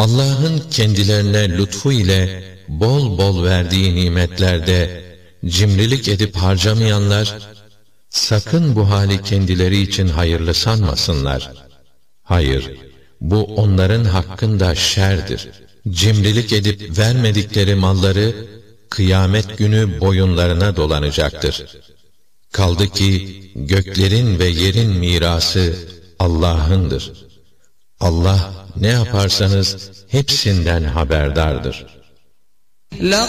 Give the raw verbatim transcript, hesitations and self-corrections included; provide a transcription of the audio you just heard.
Allah'ın kendilerine lütfu ile bol bol verdiği nimetlerde cimrilik edip harcamayanlar, sakın bu hali kendileri için hayırlı sanmasınlar. Hayır, bu onların hakkında şerdir. Cimrilik edip vermedikleri malları, kıyamet günü boyunlarına dolanacaktır. Kaldı ki, göklerin ve yerin mirası Allah'ındır. Allah, ne yaparsanız hepsinden haberdardır.